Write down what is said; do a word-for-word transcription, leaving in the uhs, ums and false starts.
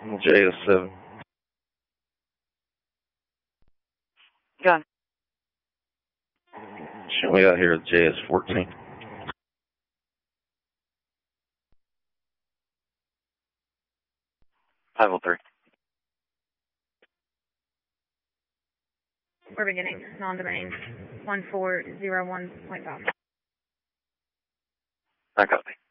J S seven. Gun. Show me out here at J S fourteen. five oh three. We're beginning non-domain one four zero one point five. I copy.